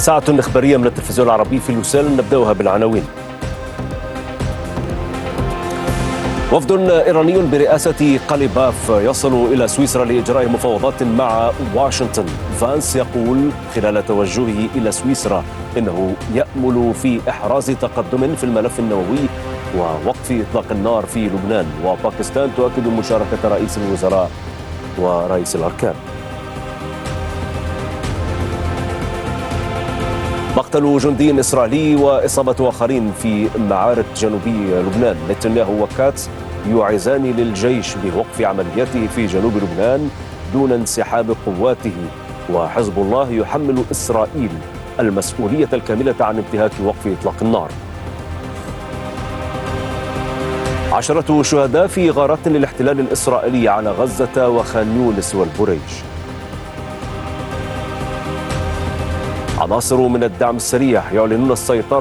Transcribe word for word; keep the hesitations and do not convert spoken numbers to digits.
ساعة إخبارية من التلفزيون العربي في لوسيل، نبدأها بالعناوين. وفد إيراني برئاسة قليباف يصل إلى سويسرا لإجراء مفاوضات مع واشنطن. فانس يقول خلال توجهه إلى سويسرا إنه يأمل في إحراز تقدم في الملف النووي ووقف إطلاق النار في لبنان. وباكستان تؤكد مشاركة رئيس الوزراء ورئيس الأركان. مقتل جندي إسرائيلي وإصابة آخرين في معارك جنوبي لبنان. نتنياهو وكاتس يوعزان للجيش بوقف عملياته في جنوب لبنان دون انسحاب قواته. وحزب الله يحمل إسرائيل المسؤولية الكاملة عن انتهاك وقف إطلاق النار. عشرة شهداء في غارات للاحتلال الإسرائيلي على غزة وخان يونس والبريج. عناصر من الدعم السريع يعلنون السيطرة